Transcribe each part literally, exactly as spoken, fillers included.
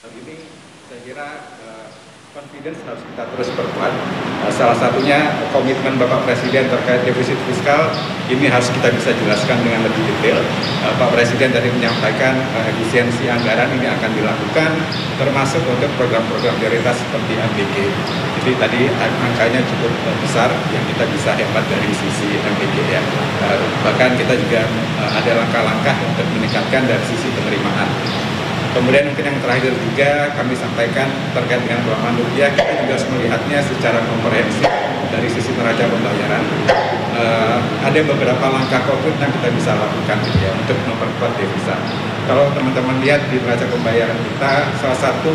Ini saya kira uh, confidence harus kita terus perkuat. Uh, salah satunya komitmen Bapak Presiden terkait defisit fiskal ini harus kita bisa jelaskan dengan lebih detail. Uh, Pak Presiden tadi menyampaikan uh, efisiensi anggaran ini akan dilakukan termasuk untuk program-program prioritas seperti M B G. Jadi tadi angkanya cukup uh, besar yang kita bisa hemat dari sisi M B G ya. Uh, bahkan kita juga uh, ada langkah-langkah untuk meningkatkan dari sisi penerimaan. Kemudian mungkin yang terakhir juga kami sampaikan terkait dengan pelemahan rupiah, kita juga harus melihatnya secara komprehensif dari sisi neraca pembayaran. Uh, ada beberapa langkah konkret yang kita bisa lakukan gitu ya, untuk memperkuat devisa. Kalau teman-teman lihat di neraca pembayaran kita, salah satu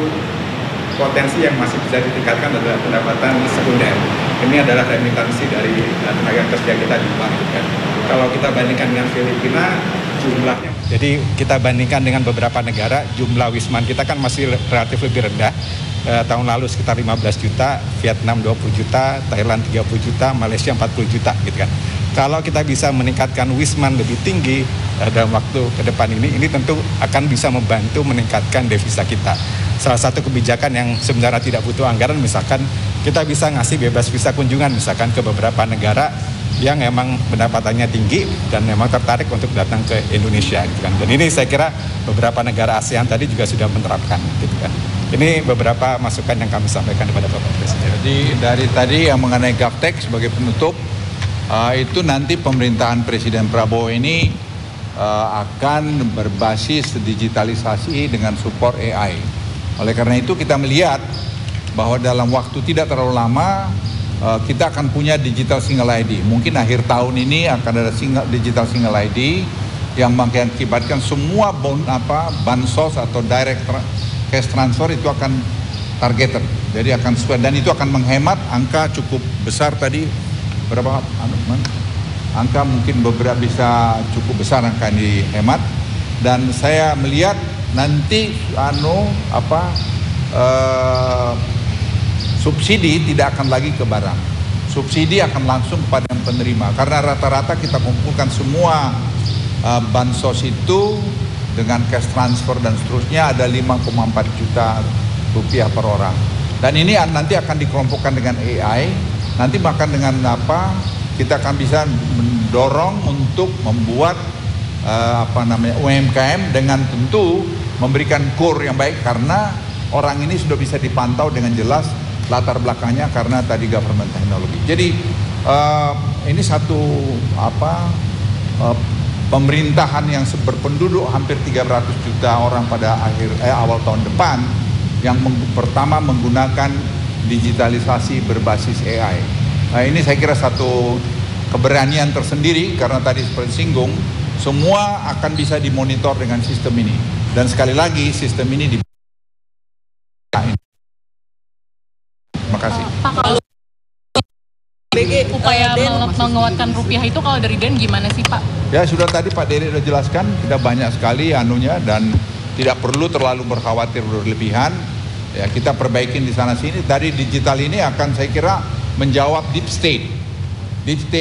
potensi yang masih bisa ditingkatkan adalah pendapatan sekunder. Ini adalah remitansi dari tenaga kerja kita di luar gitu kan. Kalau kita bandingkan dengan Filipina, jumlahnya. Jadi kita bandingkan dengan beberapa negara, jumlah wisman kita kan masih relatif lebih rendah. E, tahun lalu sekitar lima belas juta, Vietnam dua puluh juta, Thailand tiga puluh juta, Malaysia empat puluh juta gitu kan. Kalau kita bisa meningkatkan wisman lebih tinggi e, dalam waktu ke depan ini, ini tentu akan bisa membantu meningkatkan devisa kita. Salah satu kebijakan yang sebenarnya tidak butuh anggaran, misalkan kita bisa ngasih bebas visa kunjungan misalkan ke beberapa negara yang memang pendapatannya tinggi dan memang tertarik untuk datang ke Indonesia gitu kan. Dan ini saya kira beberapa negara ASEAN tadi juga sudah menerapkan gitu kan. Ini beberapa masukan yang kami sampaikan kepada Bapak Presiden. Jadi dari tadi yang mengenai Gaptek sebagai penutup, uh, itu nanti pemerintahan Presiden Prabowo ini uh, akan berbasis digitalisasi dengan support A I. Oleh karena itu kita melihat bahwa dalam waktu tidak terlalu lama kita akan punya digital single I D. Mungkin akhir tahun ini akan ada single, digital single I D yang mengakibatkan semua bon, apa, bansos atau direct tra cash transfer itu akan targeted. Jadi akan sesuai dan itu akan menghemat angka cukup besar tadi. Berapa? Angka mungkin beberapa bisa cukup besar angka yang dihemat. Dan saya melihat nanti anu apa uh, subsidi tidak akan lagi ke barang. Subsidi akan langsung kepada yang penerima. Karena rata-rata kita kumpulkan semua uh, bansos itu dengan cash transfer dan seterusnya ada lima koma empat juta rupiah per orang. Dan ini nanti akan dikelompokkan dengan A I. Nanti bahkan dengan apa kita akan bisa mendorong untuk membuat uh, apa namanya U M K M dengan tentu memberikan core yang baik karena orang ini sudah bisa dipantau dengan jelas latar belakangnya karena tadi government teknologi. Jadi uh, ini satu apa uh, pemerintahan yang berpenduduk hampir tiga ratus juta orang pada akhir eh, awal tahun depan yang meng pertama menggunakan digitalisasi berbasis A I. Nah, ini saya kira satu keberanian tersendiri karena tadi seperti singgung semua akan bisa dimonitor dengan sistem ini dan sekali lagi sistem ini di Terima kasih. Pak, kalau upaya menguatkan rupiah itu kalau dari D E N gimana sih Pak? Ya sudah tadi Pak Dede sudah jelaskan, kita banyak sekali anunya dan tidak perlu terlalu berkhawatir berlebihan. Ya kita perbaikin di sana sini. Tadi digital ini akan saya kira menjawab deep state. Deep state